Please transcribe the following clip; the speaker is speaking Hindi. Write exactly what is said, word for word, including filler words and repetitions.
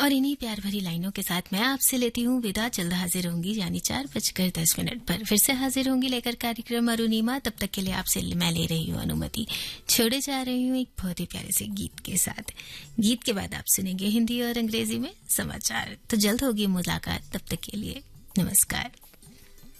और इन्हीं प्यार भरी लाइनों के साथ मैं आपसे लेती हूँ विदा। जल्द हाजिर होंगी यानी चार बजकर दस मिनट पर फिर से हाजिर होंगी लेकर कार्यक्रम अरुणिमा। तब तक के लिए आपसे मैं ले रही हूँ अनुमति, छोड़े जा रही हूँ एक बहुत ही प्यारे से गीत के साथ। गीत के बाद आप सुनेंगे हिंदी और अंग्रेजी में समाचार। तो जल्द होगी मुलाकात, तब तक के लिए नमस्कार।